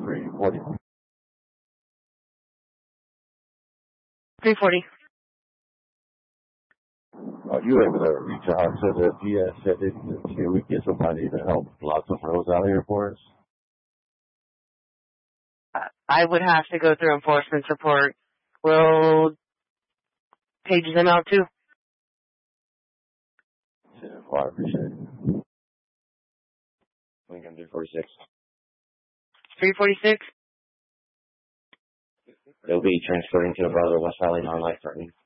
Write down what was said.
340. 340. You were able to reach out to the DS said we get somebody to help block some roads out here for us? I would have to go through enforcement support. Will page them out too? Yeah, well, I appreciate it. Lincoln 346. 346? They'll be transferring to the brother West Valley non-life threatening.